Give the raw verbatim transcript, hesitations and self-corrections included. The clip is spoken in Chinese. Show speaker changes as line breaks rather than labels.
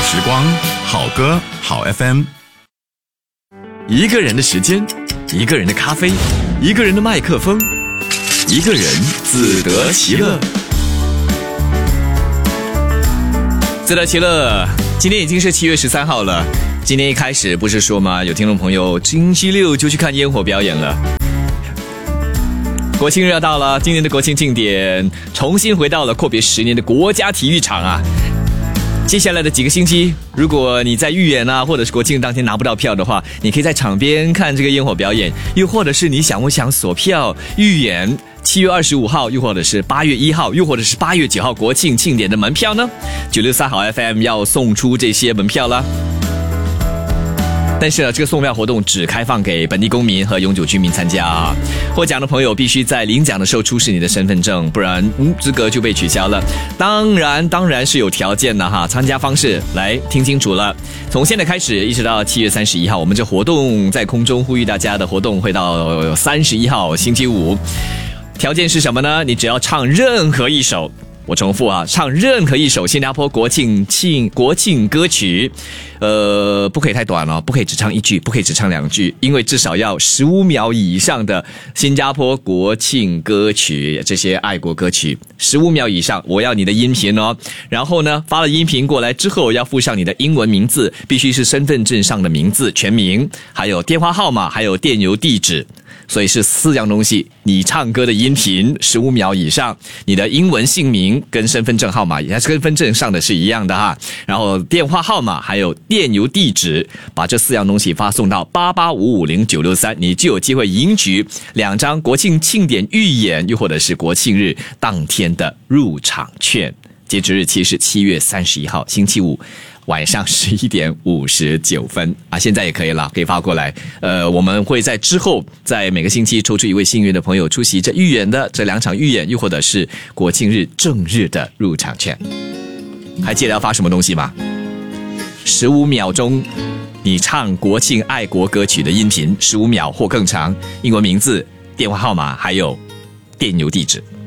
时光，好歌好 F M。 一个人的时间，一个人的咖啡，一个人的麦克风，一个人自得其乐。自得其乐，今天已经是七月十三号了。今天一开始不是说吗？有听众朋友星期六就去看烟火表演了。国庆日要到了，今年的国庆庆典重新回到了阔别十年的国家体育场啊。接下来的几个星期，如果你在预演啊，或者是国庆当天拿不到票的话，你可以在场边看这个烟火表演，又或者是你想不想锁票预演七月二十五号，又或者是八月一号，又或者是八月九号国庆庆典的门票呢？九六三好 F M 要送出这些门票了。但是呢，这个送票活动只开放给本地公民和永久居民参加啊。获奖的朋友必须在领奖的时候出示你的身份证，不然嗯资格就被取消了。当然当然是有条件的哈，参加方式来听清楚了。从现在开始一直到七月三十一号，我们这活动在空中呼吁大家的活动会到三十一号星期五。条件是什么呢？你只要唱任何一首，我重复啊，唱任何一首新加坡国庆庆国庆歌曲，呃，不可以太短了，不可以只唱一句，不可以只唱两句，因为至少要十五秒以上的新加坡国庆歌曲，这些爱国歌曲，十五秒以上，我要你的音频哦。然后呢，发了音频过来之后，要附上你的英文名字，必须是身份证上的名字全名，还有电话号码，还有电邮地址。所以是四样东西，你唱歌的音频十五秒以上，你的英文姓名跟身份证号码，身份证上的是一样的哈，然后电话号码还有电邮地址，把这四样东西发送到八八五五零九六三，你就有机会赢取两张国庆庆典预演，又或者是国庆日当天的入场券。截止日期是七月三十一号星期五晚上十一点五十九分啊，现在也可以了，可以发过来。呃，我们会在之后，在每个星期抽出一位幸运的朋友，出席这预演的这两场预演，又或者是国庆日正日的入场券。还记得要发什么东西吗？十五秒钟，你唱国庆爱国歌曲的音频，十五秒或更长，英文名字、电话号码还有电邮地址。